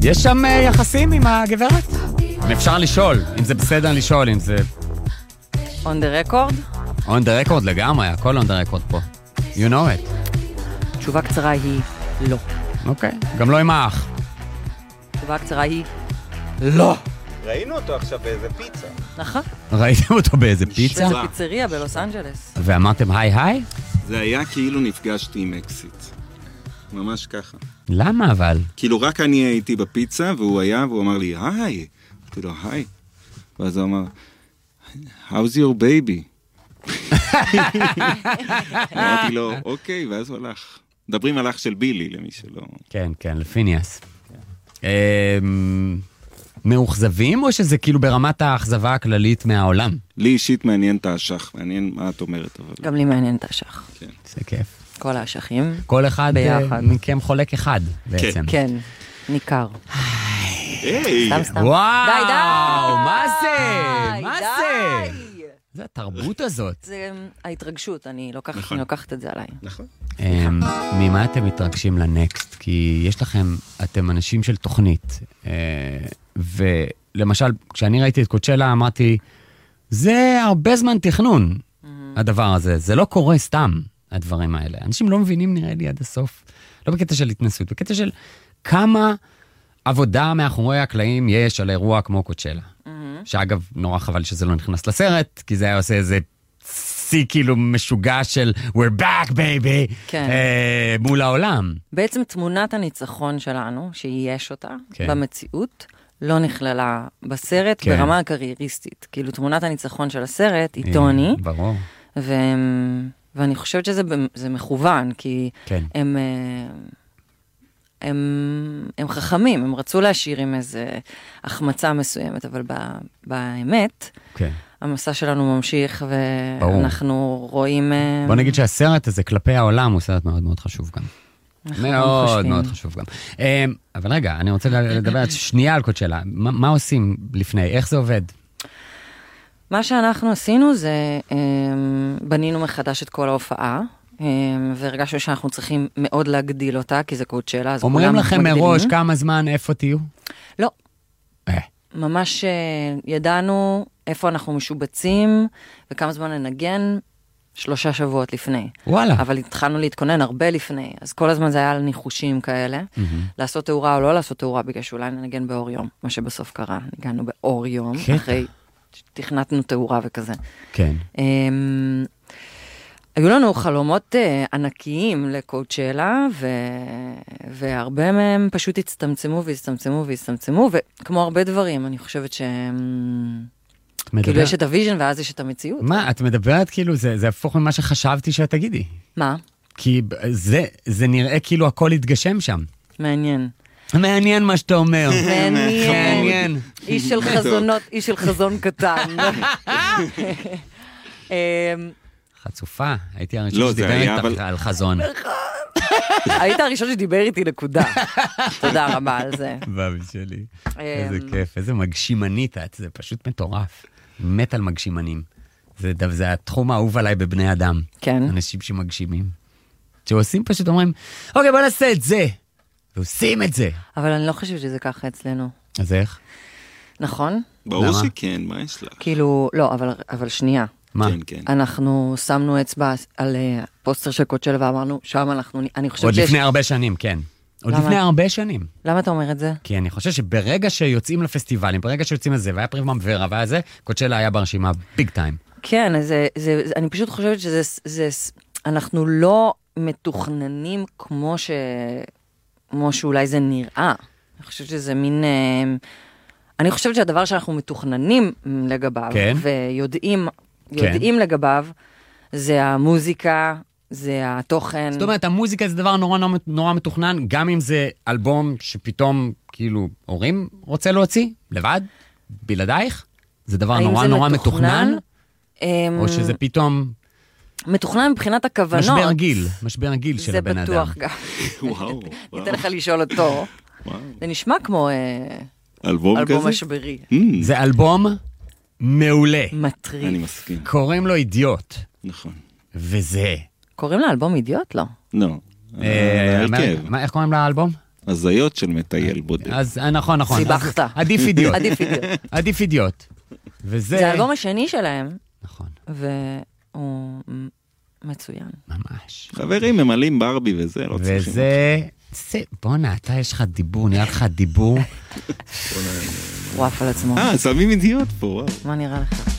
יש שם יחסים עם הגברת? אם אפשר לשאול, אם זה בסדר לשאול, אם זה... On the record? On the record לגמרי, הכל on the record פה. You know it. תשובה קצרה היא לא. אוקיי, גם לא עם האח. תשובה קצרה היא לא. ראינו אותו עכשיו באיזה פיצה. נכון. ראיתם אותו באיזה פיצה? באיזה פיצריה בלוס אנג'לס. ואמרתם היי? זה היה כאילו נפגשתי עם אקסיט. ממש ככה. למה אבל? כאילו רק אני הייתי בפיצה, והוא היה, והוא אמר לי, היי. אמרתי לו, היי. ואז הוא אמר, how's your baby? אמרתי לו, אוקיי, ואז הוא הלך. מדברים על אח של בילי, למי שלא... כן, לפיניאס. מאוכזבים, או שזה כאילו ברמת האכזבה הכללית מהעולם? לי אישית מעניין את האשך, מעניין מה את אומרת. אבל... גם לי מעניין את האשך. כן. זה כיף. כל האשכים. כל אחד ביחד. מכם חולק אחד בעצם. כן, ניכר. היי! סתם. וואו, די. מה זה? זה התרבות הזאת. זה ההתרגשות, אני לוקחת את זה עליי. נכון. ממה אתם מתרגשים לנקסט? כי יש לכם, אתם אנשים של תוכנית. ולמשל, כשאני ראיתי את קוצ'לה, אמרתי, זה הרבה זמן תכנון, הדבר הזה. זה לא קורה סתם, הדברים האלה. אנשים לא מבינים, נראה לי, עד הסוף. לא בקטע של התנסות, בקטע של כמה עבודה מאחורי הקלעים יש על אירוע כמו קוצ'לה. שאגב, נורא חבל שזה לא נכנס לסרט, כי זה היה עושה איזה סי כאילו משוגע של we're back baby, כן. מול העולם. בעצם תמונת הניצחון שלנו, שיש אותה כן. במציאות, לא נכללה בסרט כן. ברמה הקרייריסטית. כאילו תמונת הניצחון של הסרט היא טוני, ברור. ואני חושבת שזה מכוון, כי כן. הם חכמים, הם רצו להשאיר עם איזה החמצה מסוימת, אבל באמת, כן. המסע שלנו ממשיך, ברור. ואנחנו רואים... בוא נגיד שהסרט הזה כלפי העולם הוא סרט מאוד מאוד חשוב גם. מאוד מאוד חשוב גם. אבל רגע, אני רוצה לדבר שנייה על קוצ'לה. מה עושים לפני? איך זה עובד? מה שאנחנו עשינו זה, בנינו מחדש את כל ההופעה, והרגשנו שאנחנו צריכים מאוד להגדיל אותה, כי זה קוצ'לה, אז כולם אומרים לכם מגדילים. מראש כמה זמן, איפה תהיו? לא. ממש ידענו איפה אנחנו משובצים, וכמה זמן ננגן 3 שבועות לפני. וואלה. אבל התחלנו להתכונן הרבה לפני, אז כל הזמן זה היה על ניחושים כאלה, לעשות תאורה או לא לעשות תאורה, בגלל שאולי ננגן באור יום, מה שבסוף קרה, ניגענו באור יום, אחרי שתכנתנו תאורה וכזה. כן. היו לנו חלומות ענקיים לקוצ'לה, והרבה מהם פשוט הצטמצמו, וכמו הרבה דברים, אני חושבת כאילו יש את הוויז'ן, ואז יש את המציאות. מה, את מדברת כאילו, זה הפוך ממה שחשבתי שאת תגידי. מה? כי זה נראה כאילו הכל התגשם שם. מעניין מה שאתה אומר. מעניין. איש של חזונות, איש של חזון קטן. חצופה, הייתי הראשון שדיבר איתך על חזון. היית הראשון שדיבר איתי נקודה. תודה רבה על זה. בבי שלי. איזה כיף, איזה מגשימנית את, זה פשוט מטורף. מת על מגשימנים. זה התחום האהוב עליי בבני אדם. כן. אנשים שמגשימים. שעושים פשוט אומרים, אוקיי, בוא נעשה את זה. ועושים את זה. אבל אני לא חושבת שזה ככה אצלנו. אז איך? נכון? ברור שכן, מה יש לך? כאילו, לא, אבל שנייה. מה? כן. אנחנו שמנו אצבע על פוסטר של קוצ'לה ואמרנו, שם אני חושבת עוד לפני הרבה שנים, כן. עוד לפני הרבה שנים. למה אתה אומר את זה? כי אני חושב שברגע שיוצאים לפסטיבלים, ברגע שיוצאים לזה, והיה פריבמה ורה, והיה זה, קוצ'לה היה ברשימה ביג טיים. כן, אני פשוט חושבת אנחנו לא מתוכננים כמו שאולי זה נראה. אני חושבת שזה מין... אני חושבת שהדבר שאנחנו מתוכננים לגביו, ויודעים לגביו, זה המוזיקה, זה התוכן. זאת אומרת, המוזיקה זה דבר נורא מתוכנן, גם אם זה אלבום שפתאום, כאילו, הורים רוצה להוציא, לבד, בלעדייך, זה דבר נורא מתוכנן, או שזה פתאום... מתוכנן מבחינת הכוונות. משבר הגיל של הבן אדם. זה בטוח גם. וואו. ניתן לך לשאול אותו. זה נשמע כמו... אלבום משברי. זה אלבום מעולה. מטריף. אני מסכים. קוראים לו אידיוט. נכון. וזה. קוראים לאלבום אידיוט? לא. לא. איך קוראים לאלבום? הזיות של מטייל בודד. אז נכון. סיבכת. עדיף אידיוט. עדיף אידיוט. וזה... זה האלבום השני שלהם. נכון. והוא מצוין. ממש. חברים ממלאים ברבי וזה, לא צריכים. וזה... בונה, אתה יש לך דיבור, נראה לך דיבור. וואף על עצמו. שמים אידיוט פה, וואו. מה נראה לך?